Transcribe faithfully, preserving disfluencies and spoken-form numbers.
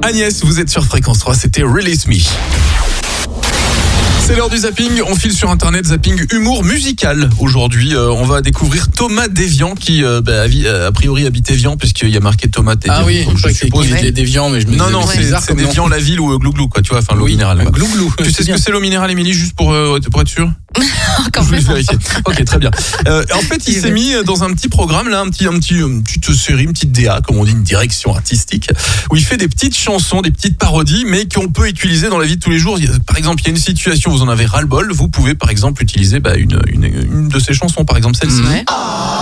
Agnès, vous êtes sur Fréquence trois, c'était Release Me. C'est l'heure du zapping, on file sur internet, zapping humour musical. Aujourd'hui, euh, on va découvrir Thomas Deviant qui euh, bah, a, a priori habite Evian puisqu'il y a marqué Thomas Deviant. Ah oui, donc, je suppose qu'il était Deviant, mais je me Non, disais, non, c'est c'est, bizarre c'est comme nom. Deviant la ville ou euh, Glouglou, quoi, tu vois, enfin l'eau minérale. Quoi. Glouglou. Tu sais ce que c'est l'eau minérale, Émilie, juste pour, euh, pour être sûr? Quand Je vais même. vérifier. Ok, très bien. Euh, en fait, il s'est mis dans un petit programme là, un petit, un petit, une petite série, une petite D A, comme on dit, une direction artistique, où il fait des petites chansons, des petites parodies, mais qu'on peut utiliser dans la vie de tous les jours. Par exemple, il y a une situation, vous en avez ras-le-bol, vous pouvez par exemple utiliser bah, une, une, une de ces chansons, par exemple celle-ci. Ouais.